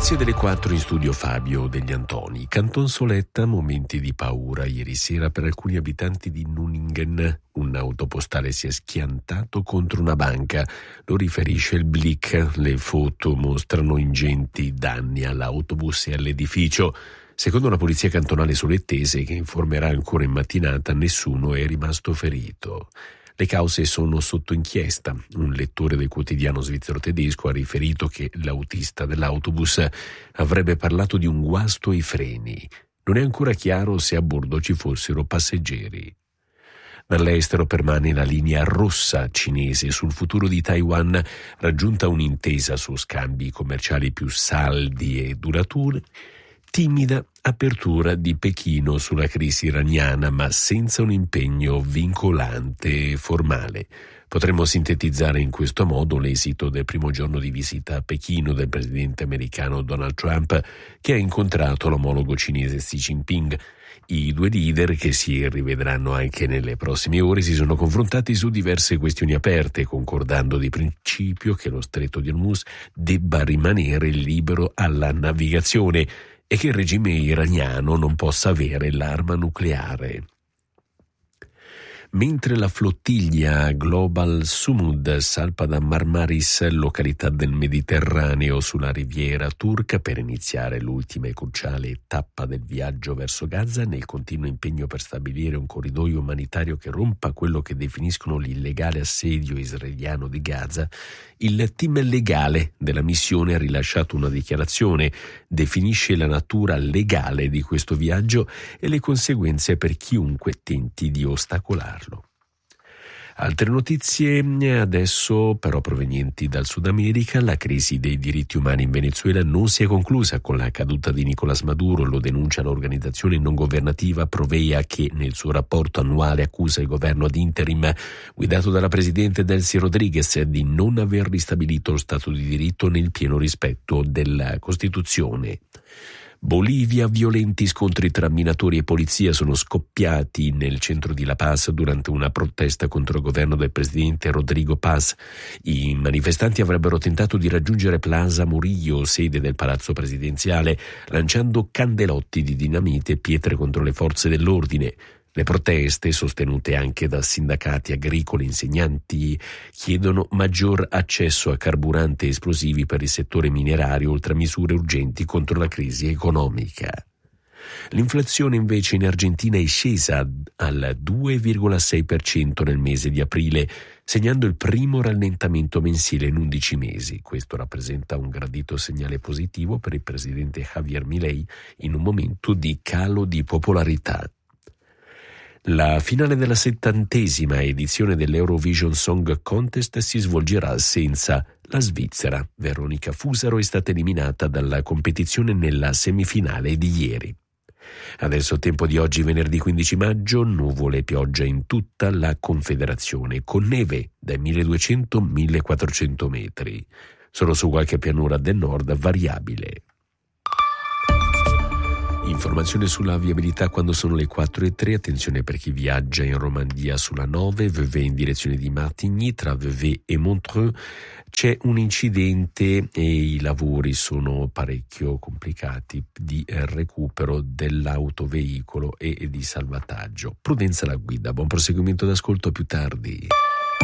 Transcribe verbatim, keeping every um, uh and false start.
Notizie delle quattro, in studio Fabio Degli Antoni. Canton Soletta, momenti di paura ieri sera per alcuni abitanti di Nuningen. Un autopostale si è schiantato contro una banca, lo riferisce il Blick. Le foto mostrano ingenti danni all'autobus e all'edificio. Secondo la polizia cantonale solettese, che informerà ancora in mattinata, nessuno è rimasto ferito. Le cause sono sotto inchiesta. Un lettore del quotidiano svizzero tedesco ha riferito che l'autista dell'autobus avrebbe parlato di un guasto ai freni. Non è ancora chiaro se a bordo ci fossero passeggeri. Dall'estero permane la linea rossa cinese sul futuro di Taiwan, raggiunta un'intesa su scambi commerciali più saldi e duraturi. Timida apertura di Pechino sulla crisi iraniana, ma senza un impegno vincolante e formale. Potremmo sintetizzare in questo modo l'esito del primo giorno di visita a Pechino del presidente americano Donald Trump, che ha incontrato l'omologo cinese Xi Jinping. I due leader, che si rivedranno anche nelle prossime ore, si sono confrontati su diverse questioni aperte, concordando di principio che lo stretto di Hormuz debba rimanere libero alla navigazione e che il regime iraniano non possa avere l'arma nucleare. Mentre la flottiglia Global Sumud salpa da Marmaris, località del Mediterraneo sulla riviera turca, per iniziare l'ultima e cruciale tappa del viaggio verso Gaza, nel continuo impegno per stabilire un corridoio umanitario che rompa quello che definiscono l'illegale assedio israeliano di Gaza, il team legale della missione ha rilasciato una dichiarazione, definisce la natura legale di questo viaggio e le conseguenze per chiunque tenti di ostacolarlo. Altre notizie adesso però provenienti dal Sud America. La crisi dei diritti umani in Venezuela non si è conclusa con la caduta di Nicolás Maduro, lo denuncia l'organizzazione non governativa Provea, che nel suo rapporto annuale accusa il governo ad interim guidato dalla presidente Delcy Rodriguez di non aver ristabilito lo Stato di diritto nel pieno rispetto della Costituzione. Bolivia, violenti scontri tra minatori e polizia sono scoppiati nel centro di La Paz durante una protesta contro il governo del presidente Rodrigo Paz. I manifestanti avrebbero tentato di raggiungere Plaza Murillo, sede del palazzo presidenziale, lanciando candelotti di dinamite e pietre contro le forze dell'ordine. Le proteste, sostenute anche da sindacati agricoli e insegnanti, chiedono maggior accesso a carburante e esplosivi per il settore minerario, oltre a misure urgenti contro la crisi economica. L'inflazione invece in Argentina è scesa al due virgola sei per cento nel mese di aprile, segnando il primo rallentamento mensile in undici mesi. Questo rappresenta un gradito segnale positivo per il presidente Javier Milei in un momento di calo di popolarità. La finale della settantesima edizione dell'Eurovision Song Contest si svolgerà senza la Svizzera. Veronica Fusaro è stata eliminata dalla competizione nella semifinale di ieri. Adesso tempo di oggi, venerdì quindici maggio, nuvole e pioggia in tutta la Confederazione, con neve dai milleduecento ai millequattrocento metri. Solo su qualche pianura del nord variabile. Informazione sulla viabilità quando sono le quattro e tre. Attenzione per chi viaggia in Romandia sulla nove, Vevey in direzione di Martigny, tra Vevey e Montreux. C'è un incidente e i lavori sono parecchio complicati di recupero dell'autoveicolo e di salvataggio. Prudenza alla guida, buon proseguimento d'ascolto, più tardi.